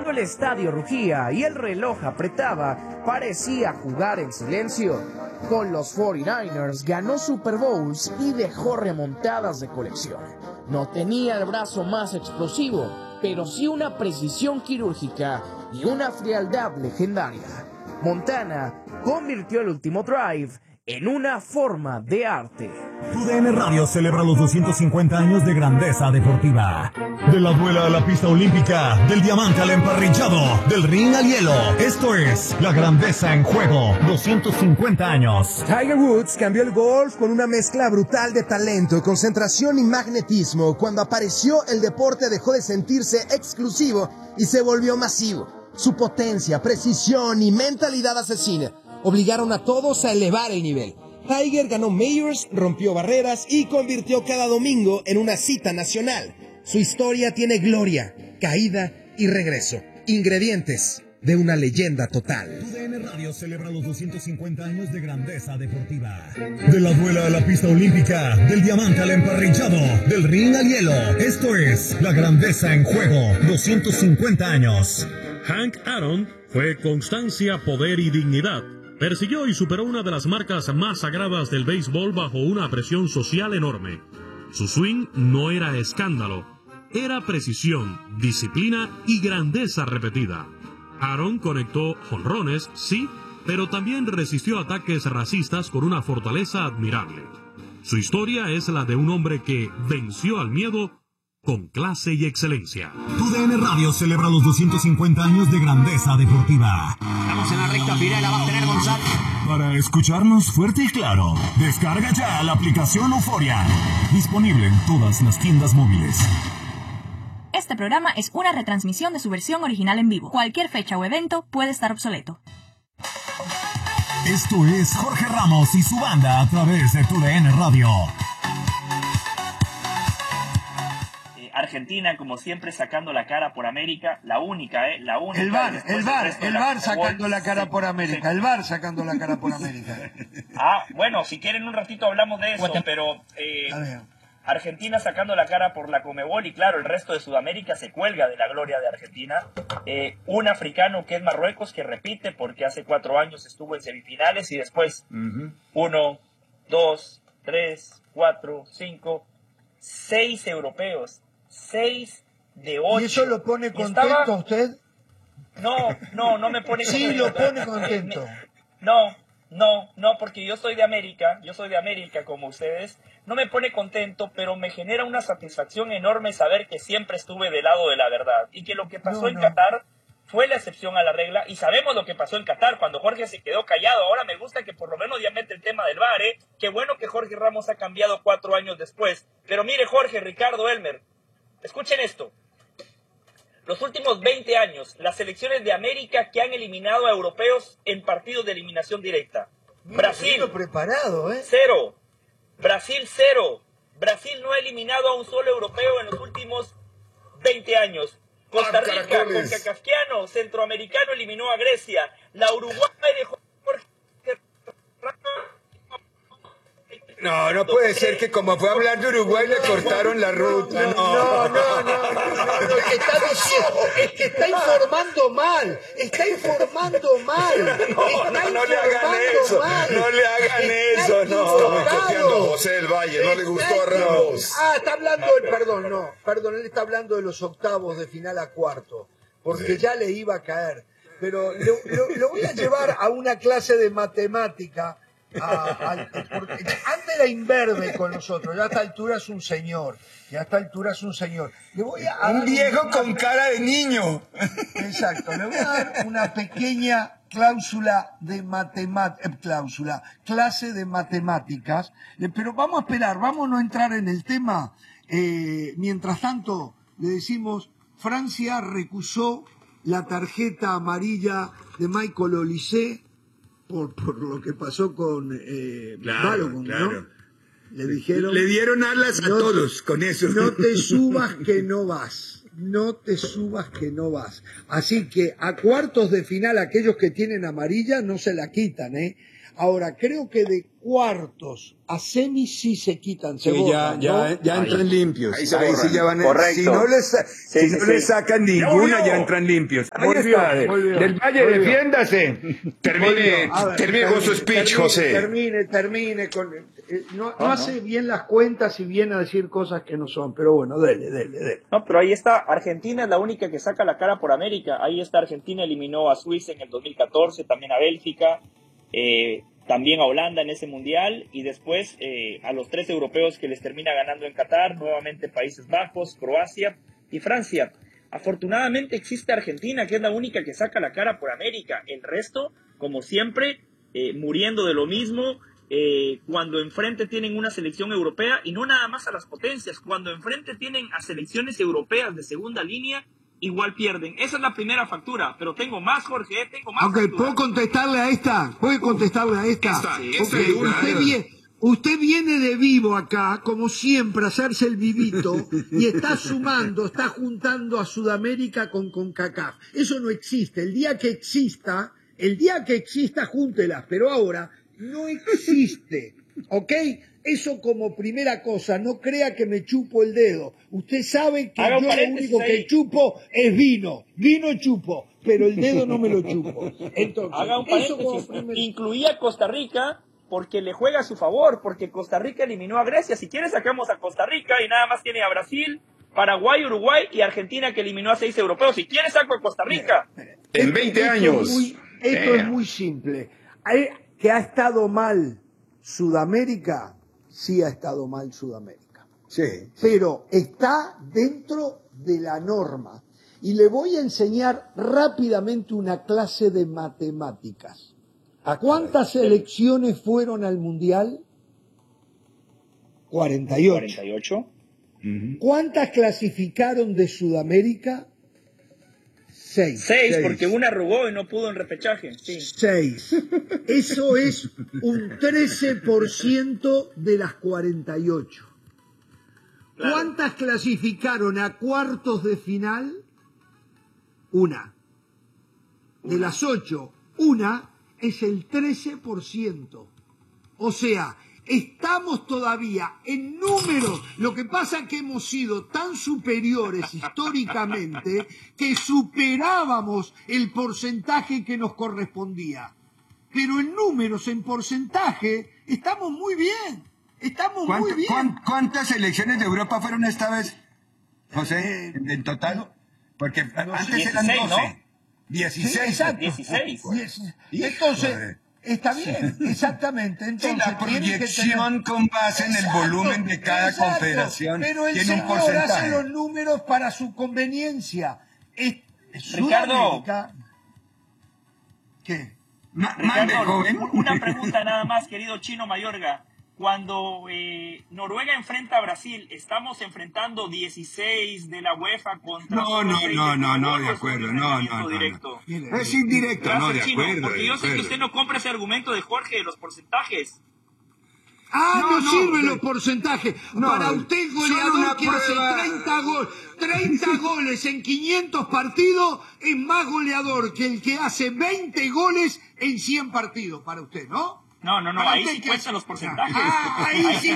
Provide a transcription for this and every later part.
Cuando el estadio rugía y el reloj apretaba, parecía jugar en silencio. Con los 49ers ganó Super Bowls y dejó remontadas de colección. No tenía el brazo más explosivo, pero sí una precisión quirúrgica y una frialdad legendaria. Montana convirtió el último drive en una forma de arte. TUDN Radio celebra los 250 años de grandeza deportiva. De la duela a la pista olímpica, del diamante al emparrillado, del ring al hielo. Esto es la grandeza en juego. 250 años. Tiger Woods cambió el golf con una mezcla brutal de talento, concentración y magnetismo. Cuando apareció, el deporte dejó de sentirse exclusivo y se volvió masivo. Su potencia, precisión y mentalidad asesina obligaron a todos a elevar el nivel. Tiger ganó Majors, rompió barreras y convirtió cada domingo en una cita nacional. Su historia tiene gloria, caída y regreso. Ingredientes de una leyenda total. TUDN Radio celebra los 250 años de grandeza deportiva. De la duela a la pista olímpica, del diamante al emparrillado, del ring al hielo. Esto es la grandeza en juego. 250 años. Hank Aaron fue constancia, poder y dignidad. Persiguió y superó una de las marcas más sagradas del béisbol bajo una presión social enorme. Su swing no era escándalo, era precisión, disciplina y grandeza repetida. Aaron conectó jonrones, sí, pero también resistió ataques racistas con una fortaleza admirable. Su historia es la de un hombre que venció al miedo con clase y excelencia. TUDN Radio celebra los 250 años de grandeza deportiva. Estamos en la recta final, la va a tener González. Para escucharnos fuerte y claro, descarga ya la aplicación Euforia. Disponible en todas las tiendas móviles. Este programa es una retransmisión de su versión original en vivo. Cualquier fecha o evento puede estar obsoleto. Esto es Jorge Ramos y su banda a través de TUDN Radio. Argentina, como siempre, sacando la cara por América, la única. El VAR sacando la cara por América, el VAR sacando la cara por América. Bueno, si quieren un ratito hablamos de eso, pero Argentina sacando la cara por la Conmebol y claro, el resto de Sudamérica se cuelga de la gloria de Argentina. Un africano que es Marruecos, que repite porque hace 4 años estuvo en semifinales y después 1, 2, 3, 4, 5, 6 europeos. 6 de 8. ¿Y eso lo pone contento usted? No me pone contento. Sí, lo pone contento. No, porque yo soy de América como ustedes. No me pone contento, pero me genera una satisfacción enorme saber que siempre estuve del lado de la verdad. Y que lo que pasó en Qatar fue la excepción a la regla. Y sabemos lo que pasó en Qatar, cuando Jorge se quedó callado. Ahora me gusta que por lo menos ya mete el tema del VAR, ¿eh? Qué bueno que Jorge Ramos ha cambiado 4 años después. Pero mire, Jorge, Ricardo, Elmer, escuchen esto. Los últimos 20 años, las selecciones de América que han eliminado a europeos en partidos de eliminación directa. Brasil, preparado, 0. Brasil, 0. Brasil no ha eliminado a un solo europeo en los últimos 20 años. Costa Rica, concacafquiano, centroamericano, eliminó a Grecia. La Uruguay dejó... No puede ser que como fue a hablar de Uruguay le cortaron la ruta. No. Está diciendo, es que está informando mal. No le hagan eso. No. José del Valle, no le gustó a Ramos. Está hablando perdón, él está hablando de los octavos de final a cuarto, porque ya le iba a caer. Pero lo voy a llevar a una clase de matemática. Porque antes era imberbe con nosotros, ya a esta altura es un señor. Le voy a un viejo con cara de niño. Exacto, le voy a dar una pequeña clase de matemáticas, pero vamos a esperar, vamos a no entrar en el tema. Mientras tanto, le decimos, Francia recusó la tarjeta amarilla de Michael Olise por lo que pasó con Balogun, ¿no? Le dijeron... Le dieron alas a todos con eso. No te subas que no vas. no te subas que no vas. Así que a cuartos de final aquellos que tienen amarilla no se la quitan, ¿eh? Ahora, creo que de cuartos a semis sí se quitan. Se borran, ya entran limpios. Ahí sí ya van. Correcto. Si no les sacan ninguna, ya entran limpios. Ahí está. Del Valle, defiéndase. Termine con su speech, José. Termine con... No hace bien las cuentas y viene a decir cosas que no son, pero bueno, dele. No, pero ahí está, Argentina es la única que saca la cara por América. Ahí está, Argentina eliminó a Suiza en el 2014, también a Bélgica, también a Holanda en ese mundial, y después a los 3 europeos que les termina ganando en Qatar, nuevamente Países Bajos, Croacia y Francia. Afortunadamente existe Argentina, que es la única que saca la cara por América. El resto, como siempre, muriendo de lo mismo. Cuando enfrente tienen una selección europea, y no nada más a las potencias, cuando enfrente tienen a selecciones europeas de segunda línea, igual pierden. Esa es la primera factura, pero tengo más, Jorge, tengo más. Ok, ¿puedo contestarle a esta? Usted viene de vivo acá, como siempre, a hacerse el vivito, y está juntando a Sudamérica con CONCACAF. Eso no existe. El día que exista, júntelas, pero ahora no existe, ¿ok? Eso como primera cosa, no crea que me chupo el dedo. Usted sabe que yo lo único que chupo es vino chupo, pero el dedo no me lo chupo. Entonces, haga un paréntesis, incluía Costa Rica porque le juega a su favor, porque Costa Rica eliminó a Grecia. Si quiere sacamos a Costa Rica y nada más tiene a Brasil, Paraguay, Uruguay y Argentina, que eliminó a 6 europeos. Si quiere saco a Costa Rica. En 20 años. Esto es muy simple. ¿Que ha estado mal Sudamérica? Sí ha estado mal Sudamérica. Sí. Pero está dentro de la norma. Y le voy a enseñar rápidamente una clase de matemáticas. ¿Cuántas selecciones fueron al Mundial? 48. ¿Cuántas clasificaron de Sudamérica? 6. 6, porque una arrugó y no pudo en repechaje. Sí. 6. Eso es un 13% de las 48. Claro. ¿Cuántas clasificaron a cuartos de final? Una. De las 8, una es el 13%. O sea, estamos todavía en números. Lo que pasa es que hemos sido tan superiores históricamente que superábamos el porcentaje que nos correspondía. Pero en números, en porcentaje, estamos muy bien. Estamos muy bien. ¿Cuántas selecciones de Europa fueron esta vez, José, en total? Porque antes 16, eran 12. ¿no? 16. Sí, exacto. 16. Entonces, está bien, exactamente. Entonces, la proyección con base en el volumen de cada confederación pero el tiene un señor porcentaje. hace los números para su conveniencia. Ricardo, ¿qué? Ricardo, una pregunta nada más, querido Chino Mayorga. Cuando Noruega enfrenta a Brasil, ¿estamos enfrentando 16 de la UEFA contra... No, de acuerdo, no. Es indirecto, Gracias, no, de Chino, acuerdo. porque yo sé que usted no compra ese argumento de Jorge de los porcentajes. No sirven los porcentajes. Para usted, goleador que hace 30 goles en 500 partidos, es más goleador que el que hace 20 goles en 100 partidos, para usted, ¿no? No, ahí sí cuentan los porcentajes. Ahí sí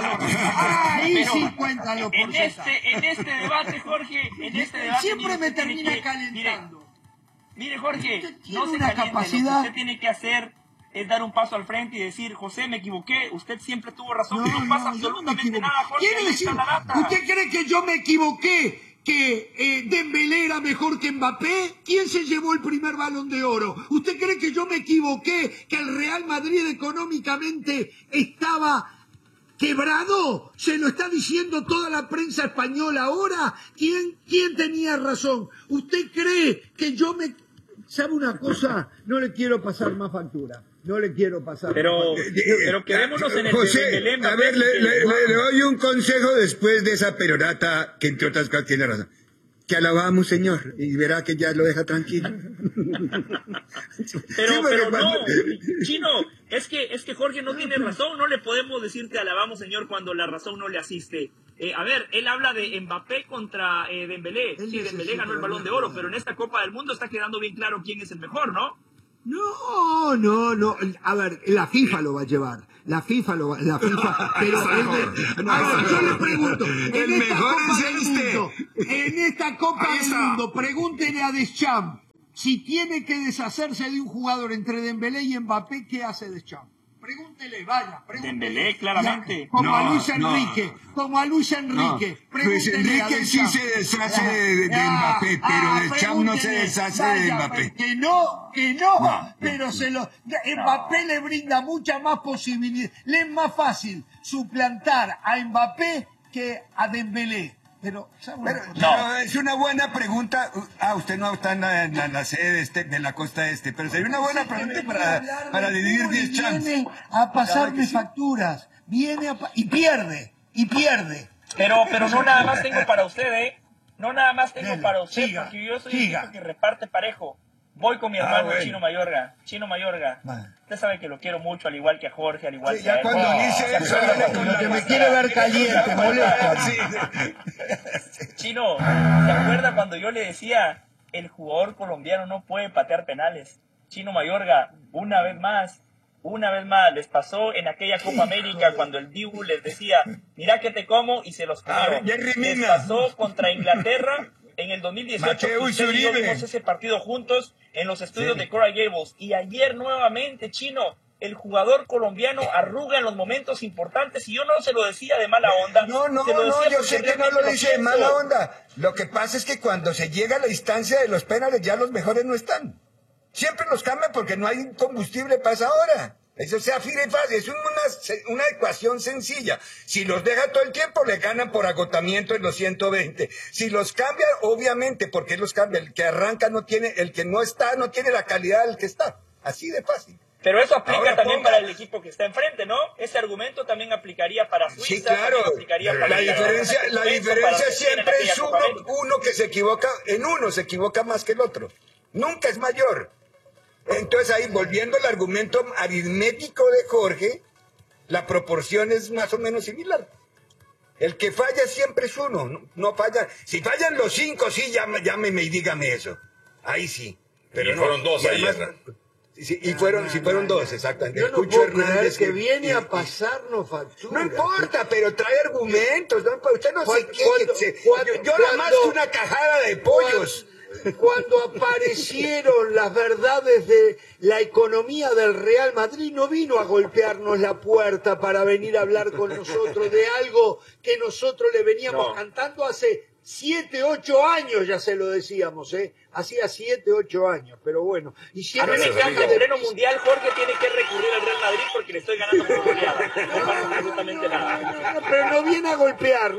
cuentan los porcentajes. En este debate, Jorge, siempre me termina calentando. Mire, Jorge, no se una caliente. capacidad. Lo que usted tiene que hacer es dar un paso al frente y decir, José, me equivoqué, usted siempre tuvo razón, no pasa absolutamente nada, Jorge. ¿Quiere decir, usted cree que yo me equivoqué? ¿Que Dembélé era mejor que Mbappé? ¿Quién se llevó el primer Balón de Oro? ¿Usted cree que yo me equivoqué? ¿Que el Real Madrid económicamente estaba quebrado? ¿Se lo está diciendo toda la prensa española ahora? ¿Quién tenía razón? ¿Usted cree que yo me... ¿Sabe una cosa? No le quiero pasar más factura. Pero quedémonos en el José, Dembélé, a ver, le doy un consejo después de esa perorata, que entre otras cosas tiene razón. Que alabamos, señor, y verá que ya lo deja tranquilo. Pero no, Chino, es que Jorge no tiene razón, no le podemos decir te alabamos, señor, cuando la razón no le asiste. A ver, él habla de Mbappé contra Dembélé. Sí, Dembélé ganó el Balón de Oro, pero en esta Copa del Mundo está quedando bien claro quién es el mejor, ¿no? No. A ver, la FIFA lo va a llevar. La FIFA. Pero yo le pregunto, en esta Copa del Mundo, pregúntele a Deschamps si tiene que deshacerse de un jugador entre Dembélé y Mbappé, ¿qué hace Deschamps? Pregúntele, vaya. Dembélé, claramente. Como a Luis Enrique. Luis Enrique sí se deshace de Mbappé, pero Deschamps no se deshace de Mbappé. Que no, pero Mbappé le brinda mucha más posibilidad. Le es más fácil suplantar a Mbappé que a Dembélé. Pero es una buena pregunta. Usted no está en la sede de la costa este, pero sería una buena pregunta para dividir 10 chances. Viene a pasarme facturas, y pierde. Pero no nada más tengo para usted, No nada más tengo para usted, porque yo soy el tipo que reparte parejo. Voy con mi hermano Chino Mayorga. Usted sabe que lo quiero mucho, al igual que a Jorge, al igual que a él. Cuando dice eso, que me quiere ver caliente, molesta. Chino, ¿te acuerdas cuando yo le decía, el jugador colombiano no puede patear penales? Chino Mayorga, una vez más, les pasó en aquella Copa América cuando el Dibu les decía, mira que te como, y se los comió. Les pasó contra Inglaterra en el 2018, usted y yo vimos ese partido juntos en los estudios de Coral Gables. Y ayer nuevamente, Chino, el jugador colombiano arruga en los momentos importantes, y yo no se lo decía de mala onda. No, yo sé que no lo dice de mala onda. Lo que pasa es que cuando se llega a la instancia de los penales, ya los mejores no están. Siempre los cambian porque no hay combustible para esa hora. Eso sea fácil, es una ecuación sencilla. Si los deja todo el tiempo, le ganan por agotamiento en los 120. Si los cambia, obviamente, porque los cambia. El que arranca el que no está, no tiene la calidad del que está. Así de fácil. Pero eso aplica también para el equipo que está enfrente, ¿no? Ese argumento también aplicaría para Suiza. Sí, claro. La diferencia siempre es uno que se equivoca, se equivoca más que el otro. Nunca es mayor. Entonces ahí, volviendo al argumento aritmético de Jorge, la proporción es más o menos similar. El que falla siempre es uno, no falla. Si fallan los 5, sí, llámeme y dígame eso. Ahí sí. Pero fueron 2 ahí. Fueron 2, exactamente. Yo no puedo creer que viene a pasarnos factura. No importa, pero trae argumentos. Usted no se queje. Yo nada más que una cajada de pollos. Cuando aparecieron las verdades de la economía del Real Madrid, no vino a golpearnos la puerta para venir a hablar con nosotros de algo que nosotros le veníamos cantando hace 7, 8 años, ya se lo decíamos, hacía 7, 8 años, pero bueno. Y siempre me encanta, en pleno mundial, Jorge tiene que recurrir al Real Madrid porque le estoy ganando por goleada. No pasa absolutamente nada. Pero no viene a golpear.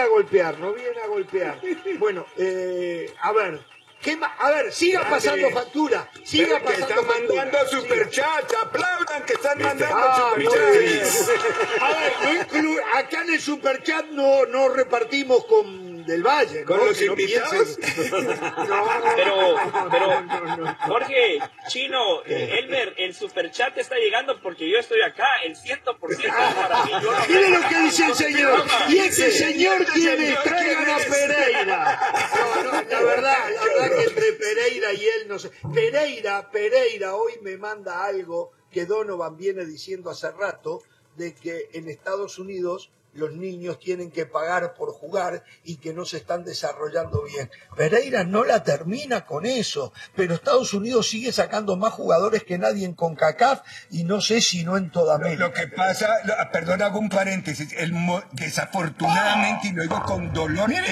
Bueno, a ver. A ver, siga pasando factura. Están mandando superchats. Aplaudan que están mandando superchats. A ver, acá en el superchat no repartimos con Del Valle. ¿Con los invitados? Pero, Jorge, Chino, Elmer, el superchat está llegando porque yo estoy acá. El 100% para mí. Mire lo que dice el señor. Y ese señor traigan a Pereira. La verdad que entre Pereira y él no sé. Pereira hoy me manda algo que Donovan viene diciendo hace rato, de que en Estados Unidos los niños tienen que pagar por jugar y que no se están desarrollando bien. Pereira no la termina con eso, pero Estados Unidos sigue sacando más jugadores que nadie en CONCACAF y no sé si no en toda América. Lo que pasa, perdón, hago un paréntesis, desafortunadamente, y lo digo con dolor, mire,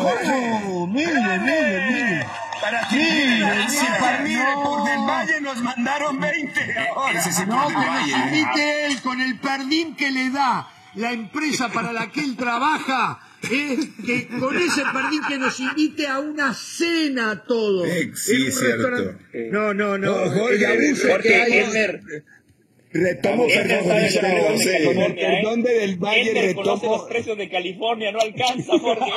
por Del Valle nos mandaron 20. Ese es el Del Valle. No, que él con el perdín que le da la empresa para la que él trabaja, que con ese perdín que nos invite a una cena a todos. Sí, cierto. No. Jorge, Retomo, perdón de Del Valle, retomo. Los precios de California, no alcanza, Jorge.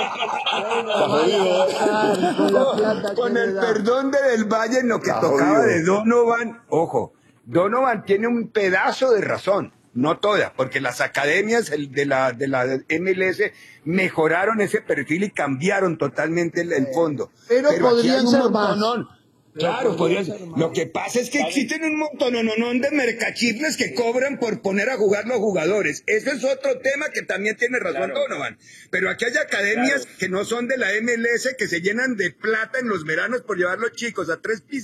Con el perdón de Del Valle, en lo que tocaba de Donovan, ojo, Donovan tiene un pedazo de razón. no toda, porque las academias de la MLS mejoraron ese perfil y cambiaron totalmente el fondo. Pero podrían ser más. Claro, podrían ser. Lo que pasa es que existen un montón de mercachifles que cobran por poner a jugar los jugadores. Ese es otro tema que también tiene razón Donovan. Pero aquí hay academias que no son de la MLS que se llenan de plata en los veranos por llevar los chicos a 3 pisos.